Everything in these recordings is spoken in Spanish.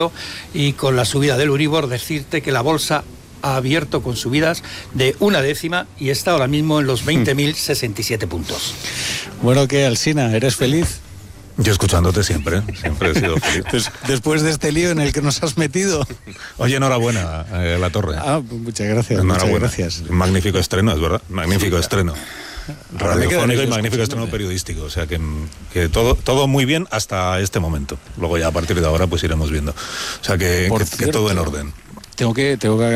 y con la subida del Euribor decirte que la bolsa ha abierto con subidas de 1/10 y está ahora mismo en los 20.067 puntos. Bueno, ¿qué, Alsina? ¿Eres feliz? Yo escuchándote siempre he sido feliz. Después de este lío en el que nos has metido. Oye, enhorabuena, La Torre. Muchas gracias. Enhorabuena. Muchas gracias. Magnífico estreno, es verdad. Magnífico estreno. Radiofónico y magnífico estreno ¿no? periodístico. O sea que todo muy bien hasta este momento. Luego ya a partir de ahora pues iremos viendo. O sea que todo en orden. Tengo que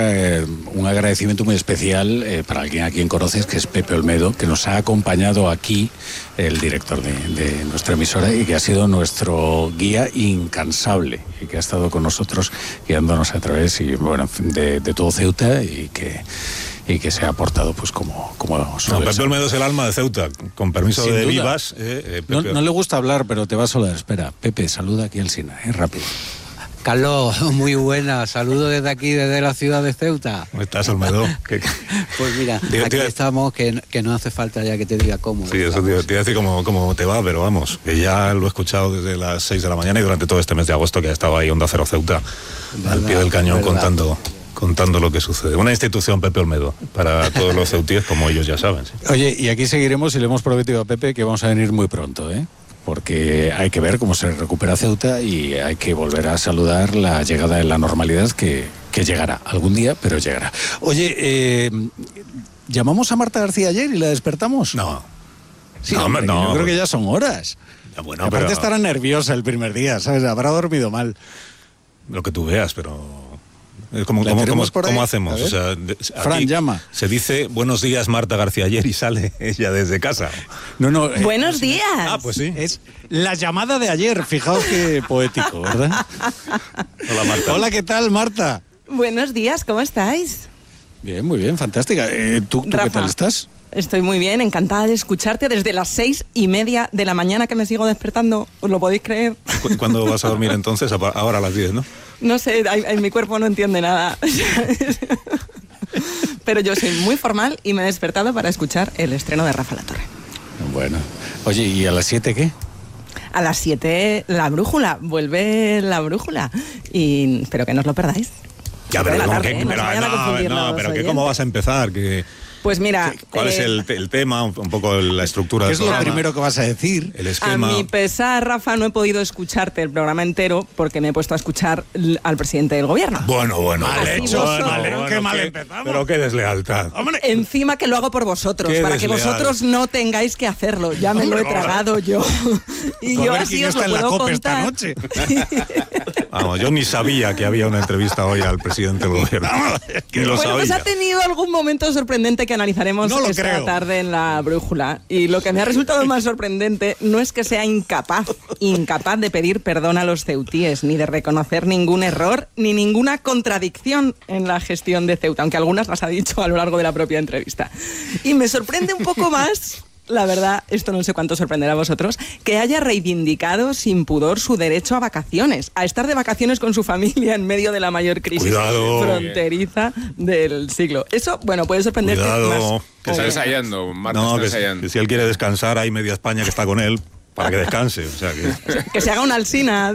un agradecimiento muy especial para alguien a quien conoces, que es Pepe Olmedo, que nos ha acompañado aquí, el director de nuestra emisora, y que ha sido nuestro guía incansable y que ha estado con nosotros guiándonos a través de todo Ceuta y que se ha aportado pues como suele Pepe ser. Olmedo es el alma de Ceuta, con permiso Sin de duda. Vivas. No le gusta hablar, pero te va a saludar. Espera, Pepe, saluda aquí al Sina, rápido. Carlos, muy buena. Saludos desde aquí, desde la ciudad de Ceuta. ¿Cómo estás, Olmedo? Pues mira, aquí estamos, que no hace falta ya que te diga cómo. Sí, eso te iba a decir cómo te va, pero vamos, que ya lo he escuchado desde las 6 de la mañana y durante todo este mes de agosto que ha estado ahí Onda Cero Ceuta, al pie del cañón, contando lo que sucede. Una institución, Pepe Olmedo, para todos los ceutíes, como ellos ya saben. ¿Sí? Oye, y aquí seguiremos y le hemos prometido a Pepe que vamos a venir muy pronto, porque hay que ver cómo se recupera Ceuta y hay que volver a saludar la llegada de la normalidad que llegará algún día, pero llegará. Oye, ¿llamamos a Marta García ayer y la despertamos? No. Sí, no, hombre, yo creo que ya son horas. Bueno, aparte estará nerviosa el primer día, ¿sabes? Habrá dormido mal. Lo que tú veas, pero... ¿Cómo hacemos? O sea, Fran, llama. Se dice buenos días Marta García ayer y sale ella desde casa. No. Buenos días. Pues sí. Es la llamada de ayer, fijaos qué poético, ¿verdad? Hola, Marta. Hola, ¿qué tal, Marta? Buenos días, ¿cómo estáis? Bien, muy bien, fantástica. ¿Tú qué tal estás? Estoy muy bien, encantada de escucharte desde las 6:30 de la mañana que me sigo despertando. ¿Os lo podéis creer? ¿Cuándo vas a dormir entonces? Ahora a las 10, ¿no? No sé, mi cuerpo no entiende nada. Pero yo soy muy formal y me he despertado para escuchar el estreno de Rafa La Torre. Bueno. Oye, ¿y a las 7 qué? A las 7 La Brújula, vuelve La Brújula. Pero que no os lo perdáis. Ya, pero ¿cómo vas a empezar? Pues mira... ¿Cuál es el tema, un poco la estructura del programa? ¿Qué es lo primero que vas a decir? El esquema... A mi pesar, Rafa, no he podido escucharte el programa entero porque me he puesto a escuchar al presidente del gobierno. Bueno. Qué mal empezamos. Pero qué deslealtad. ¡Hombre! Encima que lo hago por vosotros, para que vosotros no tengáis que hacerlo. Ya me lo he tragado yo. Y yo así os lo puedo contar. Esta noche. Vamos, yo ni sabía que había una entrevista hoy al presidente del gobierno. Pues ha tenido algún momento sorprendente que analizaremos esta tarde en La Brújula. Y lo que me ha resultado más sorprendente no es que sea incapaz de pedir perdón a los ceutíes, ni de reconocer ningún error, ni ninguna contradicción en la gestión de Ceuta, aunque algunas las ha dicho a lo largo de la propia entrevista. Y me sorprende un poco más... La verdad, esto no sé cuánto sorprenderá a vosotros, que haya reivindicado sin pudor su derecho a vacaciones, a estar de vacaciones con su familia en medio de la mayor crisis fronteriza del siglo. Eso, puede sorprenderte más. Que está ensayando, Marta está ensayando. Que si él quiere descansar, hay media España que está con él para que descanse. O sea, que se haga una Alsina.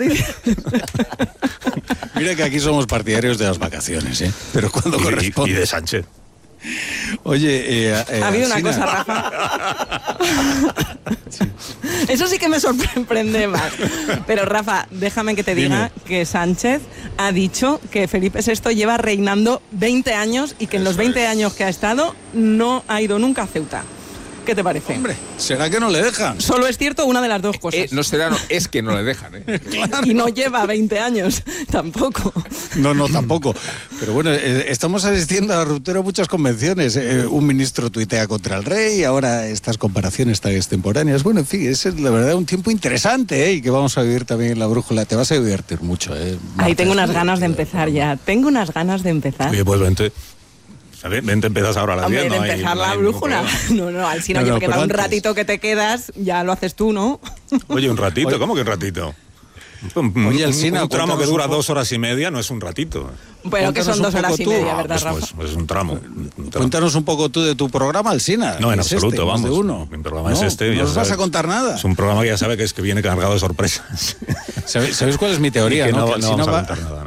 Mira que aquí somos partidarios de las vacaciones, pero cuando corresponde. Y de Sánchez. Oye, ha habido una cosa, Rafa. Eso sí que me sorprende más. Pero Rafa, déjame que te diga que Sánchez ha dicho que Felipe VI lleva reinando 20 años y que en los 20 años que ha estado no ha ido nunca a Ceuta. ¿Qué te parece? Hombre, ¿será que no le dejan? Solo es cierto una de las dos cosas. Es que no le dejan, Claro. Y no lleva 20 años, tampoco. No, tampoco. Pero bueno, estamos asistiendo a la ruptura de muchas convenciones. Un ministro tuitea contra el rey, ahora estas comparaciones tan extemporáneas. Bueno, en fin, es la verdad un tiempo interesante, y que vamos a vivir también en La Brújula. Te vas a divertir mucho, Marta. Ahí tengo unas ganas de empezar ya. Oye, pues vente. Vente, empiezas ahora a las 10. De empezar La Brújula. No, Alsina, oye, porque para un ratito que te quedas, ya lo haces tú, ¿no? Oye, un ratito, ¿cómo que un ratito? Oye, Alsina, un tramo que dura 2 horas y media no es un ratito. Bueno, que son 2 horas y media, ¿verdad, Rafa? Pues es un tramo. Cuéntanos un poco tú de tu programa, Alsina. No, en absoluto, vamos. De uno. Mi programa es este. No nos vas a contar nada. Es un programa que ya sabe que viene cargado de sorpresas. ¿Sabéis cuál es mi teoría? No Que vamos a contar nada.